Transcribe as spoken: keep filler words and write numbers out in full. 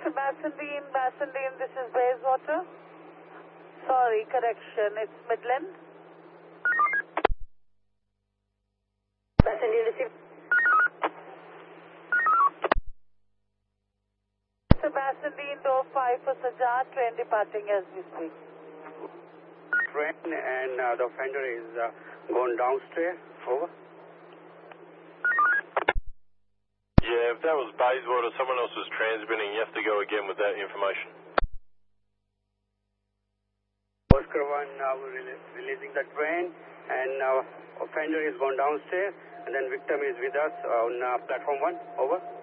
Bassendean, Bassendean, this is Bayswater. Sorry, correction, it's Midland. Bassendean, receive. Bassendean, door five for Sajjad, train departing as we speak. Train and uh, the offender is uh, gone downstairs. Over. Yeah, if that was Bayswater, someone else was transmitting. You have to go again with that information. Oscar one now rele releasing the train, and uh, offender is gone downstairs, and then victim is with us on uh, platform one. Over.